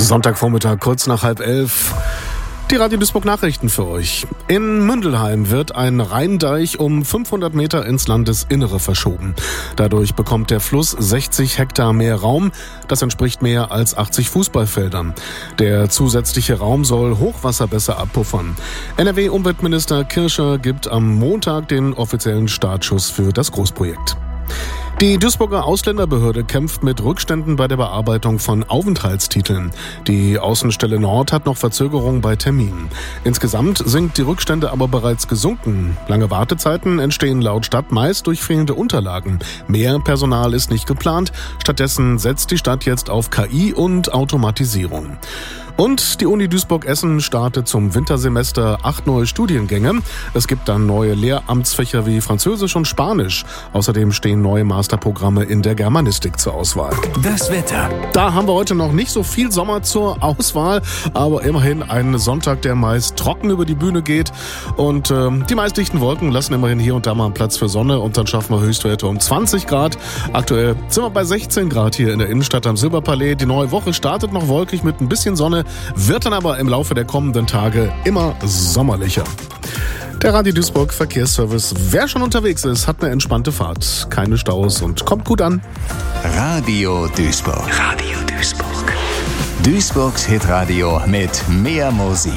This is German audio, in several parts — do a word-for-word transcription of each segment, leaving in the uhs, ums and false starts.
Sonntagvormittag, kurz nach halb elf. Die Radio Duisburg Nachrichten für euch. In Mündelheim wird ein Rheindeich um fünfhundert Meter ins Landesinnere verschoben. Dadurch bekommt der Fluss sechzig Hektar mehr Raum. Das entspricht mehr als achtzig Fußballfeldern. Der zusätzliche Raum soll Hochwasser besser abpuffern. N R W-Umweltminister Kircher gibt am Montag den offiziellen Startschuss für das Großprojekt. Die Duisburger Ausländerbehörde kämpft mit Rückständen bei der Bearbeitung von Aufenthaltstiteln. Die Außenstelle Nord hat noch Verzögerungen bei Terminen. Insgesamt sind die Rückstände aber bereits gesunken. Lange Wartezeiten entstehen laut Stadt meist durch fehlende Unterlagen. Mehr Personal ist nicht geplant. Stattdessen setzt die Stadt jetzt auf K I und Automatisierung. Und die Uni Duisburg-Essen startet zum Wintersemester acht neue Studiengänge. Es gibt dann neue Lehramtsfächer wie Französisch und Spanisch. Außerdem stehen neue Masterprogramme in der Germanistik zur Auswahl. Das Wetter. Da haben wir heute noch nicht so viel Sommer zur Auswahl, aber immerhin ein Sonntag, der meist trocken über die Bühne geht. Und äh, die meist dichten Wolken lassen immerhin hier und da mal Platz für Sonne. Und dann schaffen wir Höchstwerte um zwanzig Grad. Aktuell sind wir bei sechzehn Grad hier in der Innenstadt am Silberpalais. Die neue Woche startet noch wolkig mit ein bisschen Sonne, wird dann aber im Laufe der kommenden Tage immer sommerlicher. Der Radio Duisburg Verkehrsservice. Wer schon unterwegs ist, hat eine entspannte Fahrt. Keine Staus und kommt gut an. Radio Duisburg. Radio Duisburg. Duisburgs Hitradio mit mehr Musik.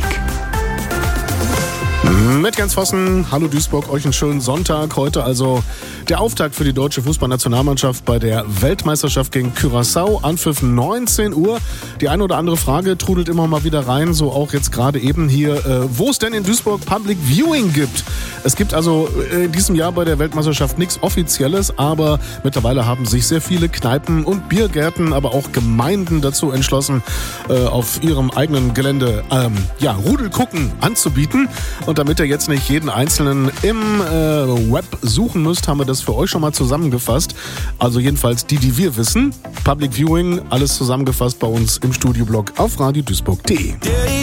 Mit Jens Vossen, hallo Duisburg, euch einen schönen Sonntag. Heute also der Auftakt für die deutsche Fußballnationalmannschaft bei der Weltmeisterschaft gegen Curaçao. Anpfiff neunzehn Uhr. Die eine oder andere Frage trudelt immer mal wieder rein, so auch jetzt gerade eben hier, äh, wo es denn in Duisburg Public Viewing gibt. Es gibt also in diesem Jahr bei der Weltmeisterschaft nichts Offizielles, aber mittlerweile haben sich sehr viele Kneipen und Biergärten, aber auch Gemeinden dazu entschlossen, äh, auf ihrem eigenen Gelände ähm, ja, Rudelgucken anzubieten. Und damit ihr jetzt nicht jeden Einzelnen im äh, Web suchen müsst, haben wir das für euch schon mal zusammengefasst. Also jedenfalls die, die wir wissen. Public Viewing, alles zusammengefasst bei uns im Studioblog auf radio duisburg punkt de.